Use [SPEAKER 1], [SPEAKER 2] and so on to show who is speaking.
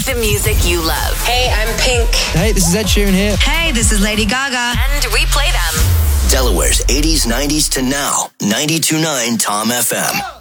[SPEAKER 1] the music you love.
[SPEAKER 2] Hey, I'm Pink.
[SPEAKER 3] Hey, this is Ed Sheeran here.
[SPEAKER 4] Hey, this is Lady Gaga.
[SPEAKER 1] And we play them.
[SPEAKER 5] Delaware's 80s, 90s to now. 92.9 Tom FM.